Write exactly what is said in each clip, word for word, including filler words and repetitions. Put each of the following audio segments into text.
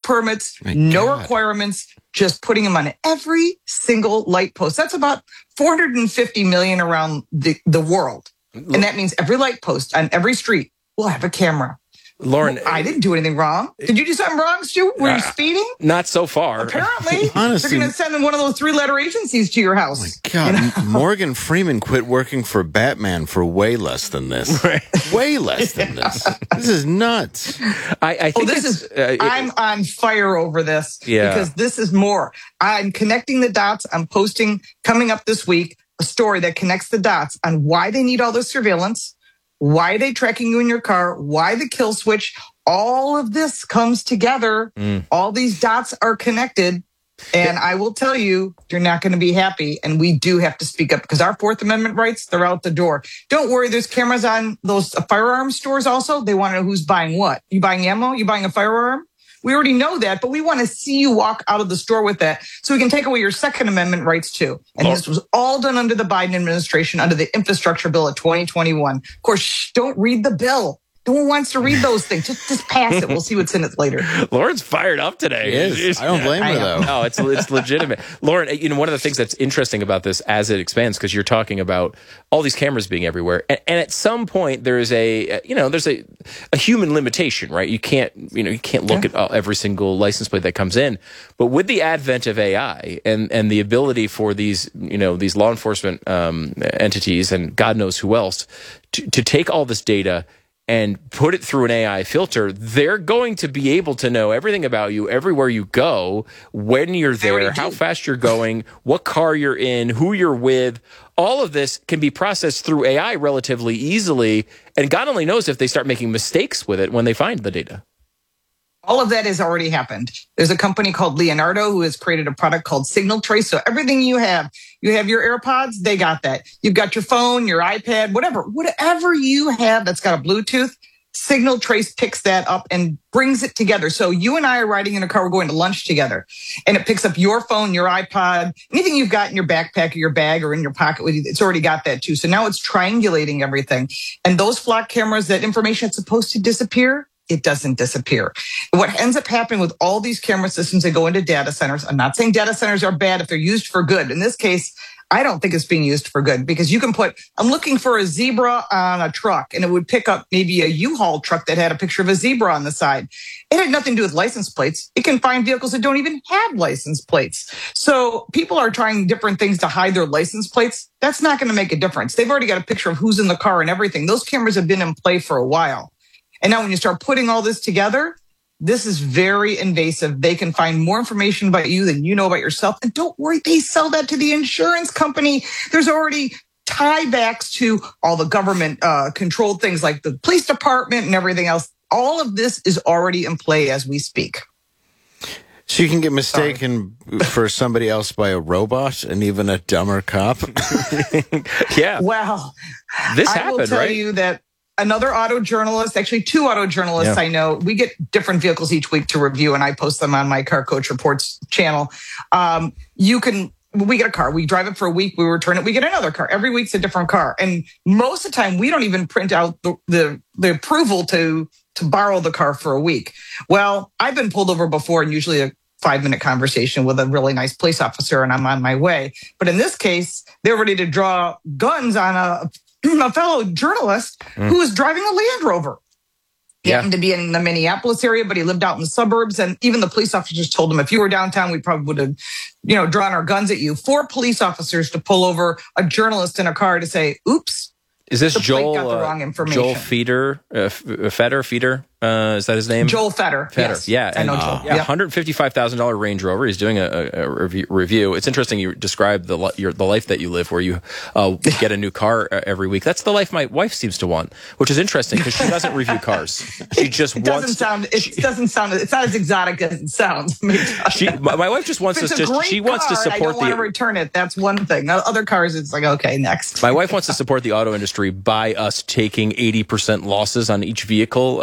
permits, My no God. requirements, just putting them on every single light post. That's about four hundred fifty million around the, the world. And that means every light post on every street will have a camera. Lauren, Well, I didn't do anything wrong. Did you do something wrong, Stu? Were you uh, speeding? Not so far. Apparently. Honestly- They're going to send one of those three-letter agencies to your house. Oh my God, You know? Morgan Freeman quit working for Batman for way less than this. Right. Way less than this. This is nuts. I, I Oh, think this it's, is, uh, it- I'm on fire over this. Yeah. Because this is more. I'm connecting the dots. I'm posting coming up this week a story that connects the dots on why they need all this surveillance, why are they tracking you in your car, why the kill switch. All of this comes together. Mm. All these dots are connected. And I will tell you, you're not going to be happy. And we do have to speak up because our Fourth Amendment rights, they're out the door. Don't worry, there's cameras on those firearm stores also. They want to know who's buying what. You buying ammo? You buying a firearm? We already know that, but we want to see you walk out of the store with that so we can take away your Second Amendment rights too. And Oh. this was all done under the Biden administration, under the infrastructure bill of twenty twenty-one. Of course, shh, don't read the bill. No one wants to read those things. Just, just pass it. We'll see what's in it later. Lauren's fired up today. He is. I don't blame I her, am. though. No, it's it's legitimate. Lauren, you know, one of the things that's interesting about this as it expands, because you're talking about all these cameras being everywhere, and, and at some point there is a, you know, there's a, a human limitation, right? You can't, you know, you can't look Yeah. at uh, every single license plate that comes in. But with the advent of A I and and the ability for these, you know, these law enforcement um, entities and God knows who else to, to take all this data and put it through an A I filter, they're going to be able to know everything about you, everywhere you go, when you're They already there, how do. fast you're going, what car you're in, who you're with. All of this can be processed through A I relatively easily. And God only knows if they start making mistakes with it when they find the data. All of that has already happened. There's a company called Leonardo who has created a product called Signal Trace. So everything you have, you have your AirPods, they got that. You've got your phone, your iPad, whatever, whatever you have that's got a Bluetooth, Signal Trace picks that up and brings it together. So you and I are riding in a car, we're going to lunch together, and it picks up your phone, your iPod, anything you've got in your backpack or your bag or in your pocket with you, it's already got that too. So now it's triangulating everything. And those flock cameras, that information that's supposed to disappear, it doesn't disappear. What ends up happening with all these camera systems that go into data centers, I'm not saying data centers are bad if they're used for good. In this case, I don't think it's being used for good because you can put, I'm looking for a zebra on a truck, and it would pick up maybe a U-Haul truck that had a picture of a zebra on the side. It had nothing to do with license plates. It can find vehicles that don't even have license plates. So people are trying different things to hide their license plates. That's not going to make a difference. They've already got a picture of who's in the car and everything. Those cameras have been in play for a while. And now when you start putting all this together, this is very invasive. They can find more information about you than you know about yourself. And don't worry, they sell that to the insurance company. There's already tiebacks to all the government uh, controlled things like the police department and everything else. All of this is already in play as we speak. So you can get mistaken for somebody else by a robot and even a dumber cop. Yeah. Well, This I will happened, tell right? you that another auto journalist, actually two auto journalists Yeah. I know, we get different vehicles each week to review, and I post them on my Car Coach Reports channel. Um, you can, we get a car, we drive it for a week, we return it, we get another car. Every week's a different car. And most of the time, we don't even print out the, the, the approval to, to borrow the car for a week. Well, I've been pulled over before, and usually a five minute conversation with a really nice police officer, and I'm on my way. But in this case, they're ready to draw guns on a, a fellow journalist Mm. who was driving a Land Rover. He Yeah. happened to be in the Minneapolis area, but he lived out in the suburbs. And even the police officers told him, if you were downtown, we probably would have, you know, drawn our guns at you. Four police officers to pull over a journalist in a car to say, oops. Is this The plate Joel got the uh, wrong information. Joel Feeder, uh, F- Fetter, Feeder? Uh, is that his name? Joel Fetter. Fetter, Yes. yeah, I know and, Joel. uh, yeah, Yep. one hundred fifty-five thousand dollars Range Rover. He's doing a, a, a review, review. It's interesting you described the li- your the life that you live, where you uh, get a new car uh, every week. That's the life my wife seems to want, which is interesting because she doesn't review cars. She just It wants. doesn't sound. It she, doesn't sound. It's not as exotic as it sounds. Let me tell you. she, my, my wife just wants If us it's a to. great She wants to car and I support don't want to the. return it. That's one thing. Other cars, it's like, okay, next. My wife wants to support the auto industry by us taking eighty percent losses on each vehicle uh,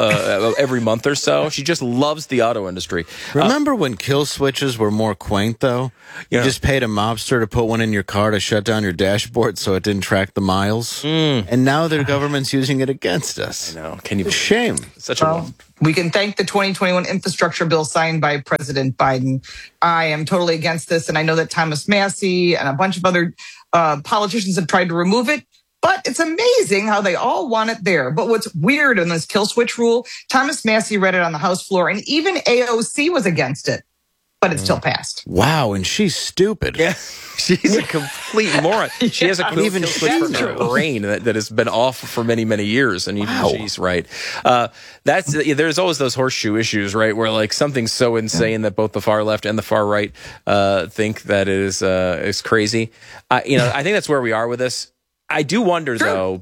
uh, every month or so. She just loves the auto industry. Remember uh, when kill switches were more quaint, though? You yeah. just paid a mobster to put one in your car to shut down your dashboard so it didn't track the miles. Mm. And now the government's using it against us. I know. Can you? It's a shame. Such a. Well, we can thank the twenty twenty-one infrastructure bill signed by President Biden. I am totally against this, and I know that Thomas Massey and a bunch of other uh, politicians have tried to remove it. But it's amazing how they all want it there. But what's weird in this kill switch rule, Thomas Massey read it on the House floor, and even A O C was against it. But it still passed. Wow, and she's stupid. Yeah, she's a complete moron. She yeah, has a even switch for her brain that, that has been off for many, many years, and even wow. she's right. Uh, that's there's always those horseshoe issues, right? Where like something's so insane that both the far left and the far right uh, think that it is uh, is crazy. Uh, you know, I think that's where we are with this. I do wonder, sure. though,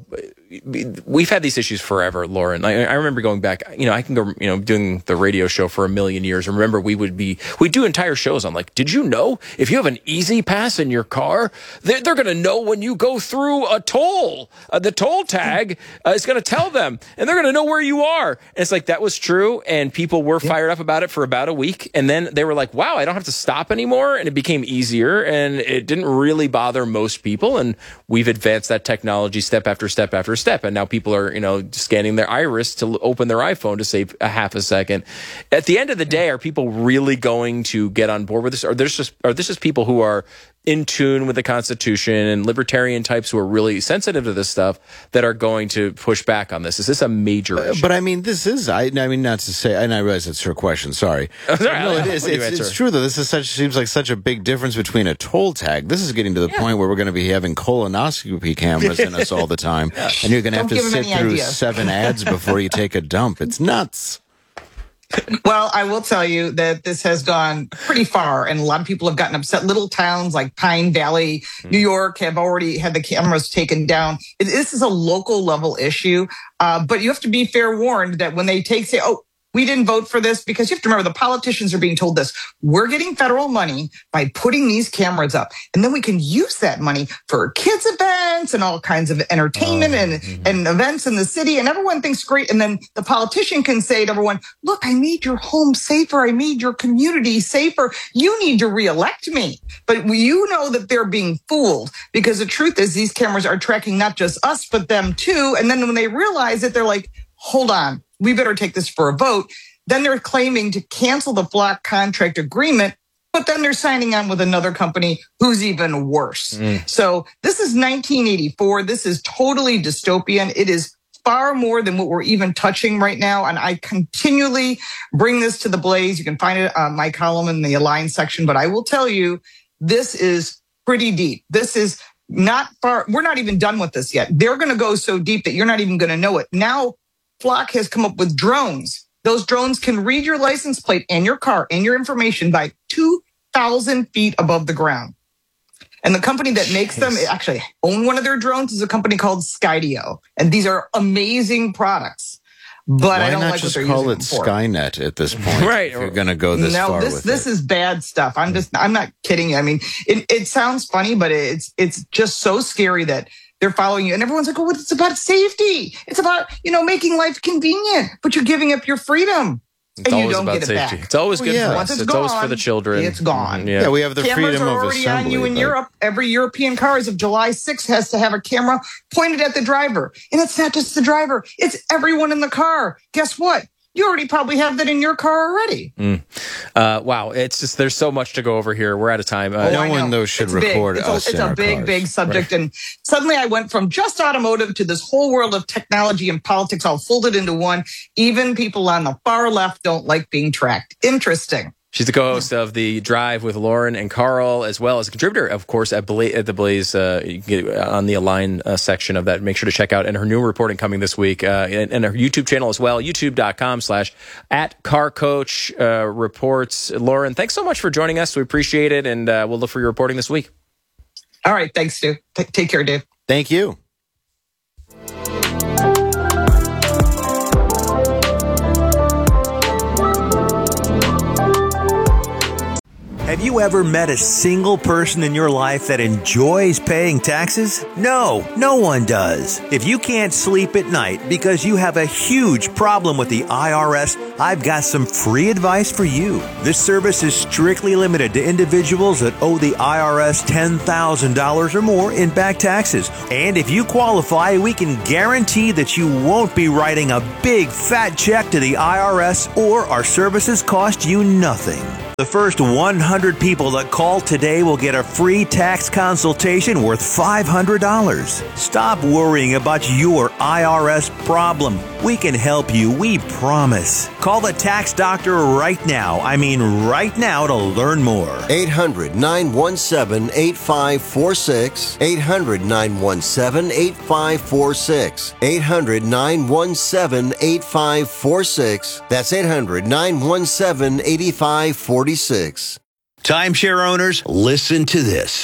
we've had these issues forever, Lauren. I, I remember going back, you know, I can go, you know, doing the radio show for a million years. And remember, we would be, we do entire shows on like, did you know if you have an Easy Pass in your car, they're, they're going to know when you go through a toll, uh, the toll tag uh, is going to tell them, and they're going to know where you are. And it's like, that was true. And people were fired up about it for about a week. And then they were like, wow, I don't have to stop anymore. And it became easier, and it didn't really bother most people. And we've advanced that technology step after step after step, and now people are, you know, scanning their iris to open their iPhone to save a half a second. At the end of the day, are people really going to get on board with this? Or there's just are this just people who are in tune with the Constitution and libertarian types who are really sensitive to this stuff that are going to push back on this? Is this a major issue? Uh, but I mean, this is, I, I mean, not to say, and I realize it's her question, sorry. Oh, sorry no, it is. It's, it's true, though. This is such, seems like such a big difference between a toll tag. This is getting to the yeah. point where we're going to be having colonoscopy cameras in us all the time. Yeah. And you're going to have to sit through ideas. seven ads before you take a dump. It's nuts. Well, I will tell you that this has gone pretty far, and a lot of people have gotten upset. Little towns like Pine Valley, mm. New York, have already had the cameras taken down. This is a local level issue, uh, but you have to be fair warned that when they take, say, oh, we didn't vote for this, because you have to remember the politicians are being told this. We're getting federal money by putting these cameras up, and then we can use that money for kids events and all kinds of entertainment oh, and, mm-hmm. and events in the city. And everyone thinks great. And then the politician can say to everyone, look, I made your home safer. I made your community safer. You need to reelect me. But you know that they're being fooled, because the truth is these cameras are tracking not just us, but them too. And then when they realize it, they're like, hold on. We better take this for a vote. Then they're claiming to cancel the Flock contract agreement, but then they're signing on with another company who's even worse. Mm. So this is nineteen eighty-four. This is totally dystopian. It is far more than what we're even touching right now. And I continually bring this to the blaze. You can find it on my column in the Align section, but I will tell you, this is pretty deep. This is not far. We're not even done with this yet. They're going to go so deep that you're not even going to know it. Now, Flock has come up with drones. Those drones can read your license plate and your car and your information by two thousand feet above the ground. And the company that makes Jeez. them, actually own one of their drones, is a company called Skydio. And these are amazing products. But Why I don't not like just what they're call using it for. Skynet at this point? Right. If you're going to go this no, far this, with this it. is bad stuff. I'm just, I'm not kidding you. I mean, it, it sounds funny, but it's, it's just so scary that they're following you. And everyone's like, oh, it's about safety. It's about, you know, making life convenient, but you're giving up your freedom. It's and you always don't about get it safety. back. It's always good well, yeah. for Once us. it's, It's gone, always for the children. It's gone. Mm-hmm. Yeah. yeah, we have the Cameras freedom are of already assembly. on you in but... Europe. Every European car as of July sixth has to have a camera pointed at the driver. And it's not just the driver. It's everyone in the car. Guess what? You already probably have that in your car already. Mm. Uh, wow. It's just, there's so much to go over here. We're out of time. Uh, no oh, one, though, should it's record big. us It's a, it's in a big, cars. big subject. Right. And suddenly I went from just automotive to this whole world of technology and politics all folded into one. Even people on the far left don't like being tracked. Interesting. She's the co-host of The Drive with Lauren and Carl, as well as a contributor, of course, at, Bla- at the Blaze, uh, you can get on the Align uh, section of that. Make sure to check out, and her new reporting coming this week, uh, and, and her YouTube channel as well, youtube.com slash at Car Coach uh, Reports. Lauren, thanks so much for joining us. We appreciate it, and uh, we'll look for your reporting this week. All right. Thanks, Stu. T- take care, Dave. Thank you. Hey Have you ever met a single person in your life that enjoys paying taxes? No, no one does. If you can't sleep at night because you have a huge problem with the I R S, I've got some free advice for you. This service is strictly limited to individuals that owe the I R S ten thousand dollars or more in back taxes. And if you qualify, we can guarantee that you won't be writing a big fat check to the I R S, or our services cost you nothing. The first one hundred people that call today will get a free tax consultation worth five hundred dollars. Stop worrying about your I R S problem. We can help you, we promise. Call the tax doctor right now. I mean right now to learn more. eight hundred, nine one seven, eight five four six. eight hundred, nine one seven, eight five four six. eight hundred, nine one seven, eight five four six. That's eight hundred, nine one seven, eight five four six. Timeshare owners, listen to this.